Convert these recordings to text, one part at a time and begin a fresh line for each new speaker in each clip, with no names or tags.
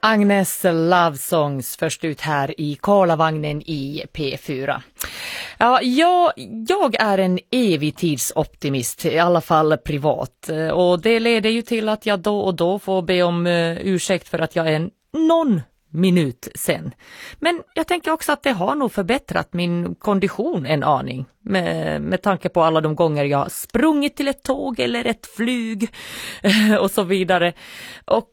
Agnes Love Songs först ut här i Karlavagnen i P4. Ja, jag är en evig tidsoptimist, i alla fall privat. Och det leder ju till att jag då och då får be om ursäkt för att jag är någon minut sen. Men jag tänker också att det har nog förbättrat min kondition en aning. Med tanke på alla de gånger jag sprungit till ett tåg eller ett flyg och så vidare. Och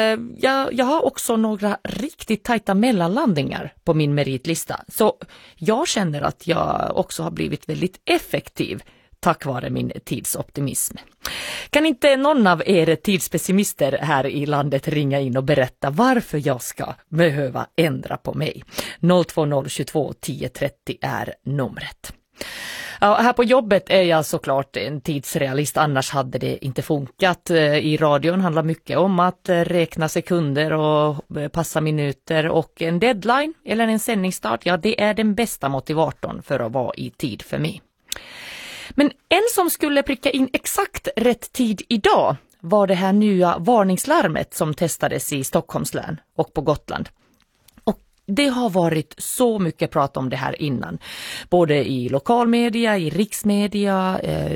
jag har också några riktigt tajta mellanlandningar på min meritlista. Så jag känner att jag också har blivit väldigt effektiv tack vare min tidsoptimism. Kan inte någon av er tidspessimister här i landet ringa in och berätta varför jag ska behöva ändra på mig? 020 22 10 30 är numret. Ja, här på jobbet är jag såklart en tidsrealist, annars hade det inte funkat. I radion handlar mycket om att räkna sekunder och passa minuter, och en deadline eller en sändningsstart, ja, det är den bästa motivatorn för att vara i tid för mig. Men en som skulle pricka in exakt rätt tid idag var det här nya varningslarmet som testades i Stockholms län och på Gotland. Och det har varit så mycket prat om det här innan. Både i lokalmedia, i riksmedia,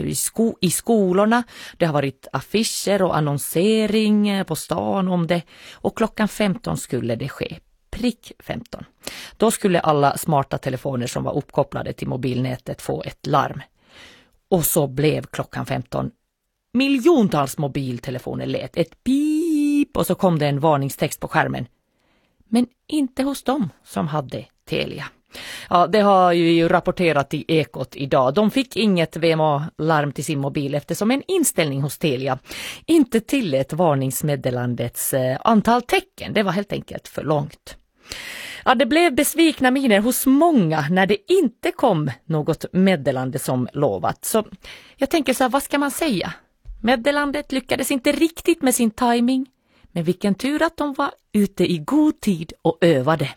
i skolorna. Det har varit affischer och annonsering på stan om det. Och klockan 15 skulle det ske. Prick 15. Då skulle alla smarta telefoner som var uppkopplade till mobilnätet få ett larm. Och så blev klockan 15. Miljontals mobiltelefoner lät ett pip och så kom det en varningstext på skärmen. Men inte hos dem som hade Telia. Ja, det har ju rapporterat i Ekot idag. De fick inget VMA-larm till sin mobil eftersom en inställning hos Telia inte tillät varningsmeddelandets antal tecken. Det var helt enkelt för långt. Ja, det blev besvikna miner hos många när det inte kom något meddelande som lovat. Så jag tänker så här, vad ska man säga? Meddelandet lyckades inte riktigt med sin timing, men vilken tur att de var ute i god tid och övade.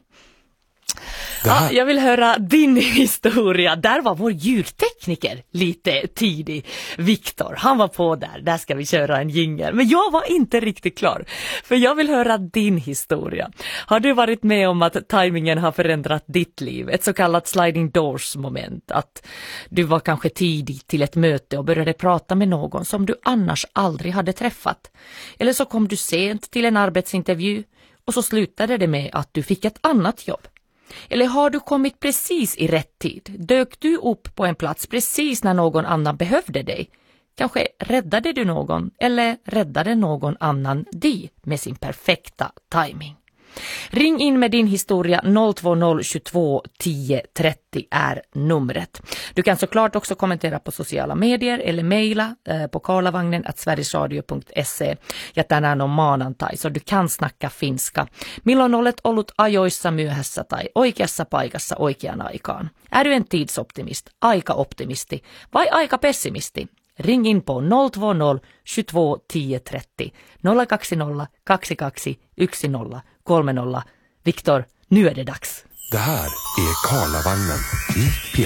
Ja, jag vill höra din historia. Där var vår ljudtekniker lite tidig. Viktor, han var på där ska vi köra en jingle. Men jag var inte riktigt klar. För jag vill höra din historia. Har du varit med om att timingen har förändrat ditt liv? Ett så kallat sliding doors moment. Att du var kanske tidig till ett möte och började prata med någon som du annars aldrig hade träffat. Eller så kom du sent till en arbetsintervju och så slutade det med att du fick ett annat jobb. Eller har du kommit precis i rätt tid? Dök du upp på en plats precis när någon annan behövde dig? Kanske räddade du någon eller räddade någon annan dig med sin perfekta timing? Ring in med din historia. 020 22 10 30 är numret. Du kan såklart också kommentera på sociala medier eller mejla på karlavagnen@sverigesradio.se. Ja, tänään on maanantai, så du kan snacka finska. Milloin olet ollut ajoissa myöhässä tai oikeassa paikassa oikeaan aikaan? Är du en tidsoptimist, aikaoptimisti vai aikapessimisti? Ring in på 020 22 10 30 020 22 10 30. Viktor, nu är det dags.
Det här är Karlavagnen i P4.